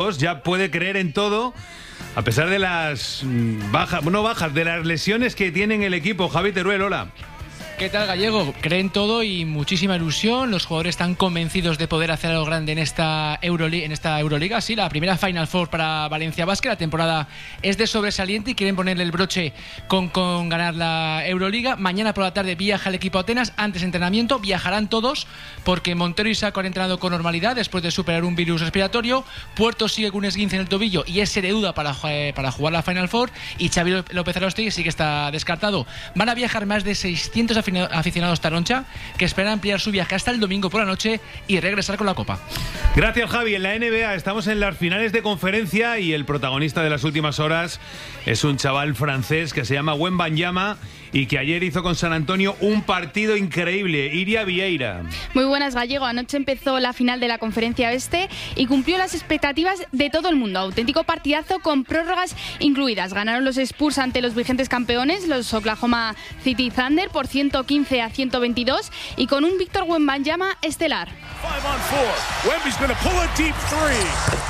puntos, ya puede creer en todo, a pesar de las bajas, de las lesiones que tiene en el equipo. Javi Teruel, hola. ¿Qué tal, Gallego? Creen todo y muchísima ilusión. Los jugadores están convencidos de poder hacer algo grande en esta Euroliga. Sí, la primera Final Four para Valencia Basket. La temporada es de sobresaliente y quieren ponerle el broche con ganar la Euroliga. Mañana por la tarde viaja el equipo a Atenas. Antes de entrenamiento viajarán todos porque Montero y Saco han entrenado con normalidad después de superar un virus respiratorio. Puerto sigue con un esguince en el tobillo y es de duda para jugar la Final Four. Y Xavi López Arostegui sí que está descartado. Van a viajar más de 600 aficionados Taroncha que esperan ampliar su viaje hasta el domingo por la noche y regresar con la Copa. Gracias, Javi. En la NBA estamos en las finales de conferencia y el protagonista de las últimas horas es un chaval francés que se llama Wembanyama y que ayer hizo con San Antonio un partido increíble. Iria Vieira. Muy buenas, Gallego. Anoche empezó la final de la Conferencia Oeste y cumplió las expectativas de todo el mundo. Auténtico partidazo con prórrogas incluidas. Ganaron los Spurs ante los vigentes campeones, los Oklahoma City Thunder, por 115-122 y con un Víctor Wembanyama estelar. 5-on-4. Wemby's going to pull a deep three.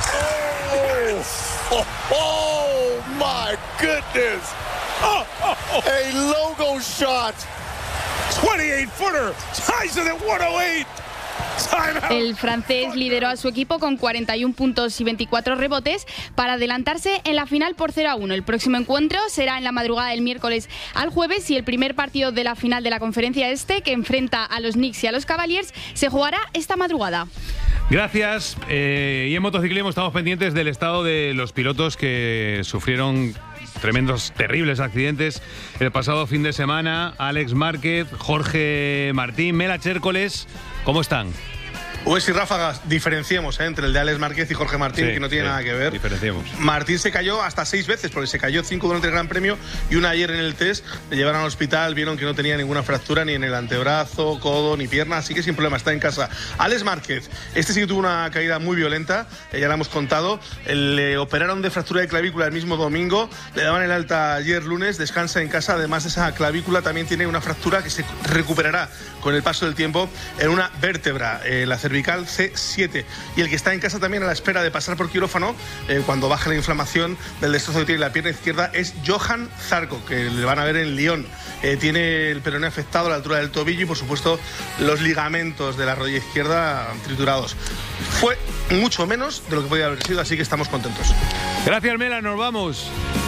Oh my goodness. A logo shot. 28-footer. Ties it at 108. El francés lideró a su equipo con 41 puntos y 24 rebotes para adelantarse en la final por 0-1. El próximo encuentro será en la madrugada del miércoles al jueves y el primer partido de la final de la Conferencia Este, que enfrenta a los Knicks y a los Cavaliers, se jugará esta madrugada. Gracias. Y en motociclismo estamos pendientes del estado de los pilotos que sufrieron tremendos, terribles accidentes el pasado fin de semana. Alex Márquez, Jorge Martín, Mela Chércoles, ¿cómo están? Pues y ráfagas, diferenciemos entre el de Alex Márquez y Jorge Martín, que no tiene nada que ver. Diferenciemos. Martín se cayó hasta 6 veces, porque se cayó 5 durante el Gran Premio y una ayer en el test. Le llevaron al hospital, vieron que no tenía ninguna fractura ni en el antebrazo, codo ni pierna, así que sin problema, está en casa. Alex Márquez, este sí que tuvo una caída muy violenta, ya la hemos contado. Le operaron de fractura de clavícula el mismo domingo, le daban el alta ayer lunes, descansa en casa. Además de esa clavícula también tiene una fractura que se recuperará con el paso del tiempo en una vértebra, la cervical C7. Y el que está en casa también a la espera de pasar por quirófano cuando baja la inflamación del destrozo que tiene la pierna izquierda es Johan Zarco, que le van a ver en Lyon. Tiene el peroné afectado a la altura del tobillo y por supuesto los ligamentos de la rodilla izquierda triturados. Fue mucho menos de lo que podía haber sido, así que estamos contentos. Gracias, Mela, nos vamos.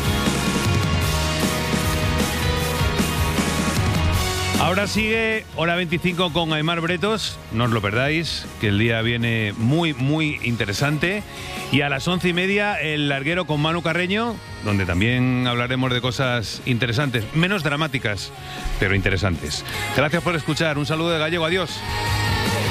Ahora sigue Hora 25 con Aimar Bretos, no os lo perdáis, que el día viene muy, muy interesante. Y a las 11:30 el larguero con Manu Carreño, donde también hablaremos de cosas interesantes, menos dramáticas, pero interesantes. Gracias por escuchar, un saludo de Gallego, adiós.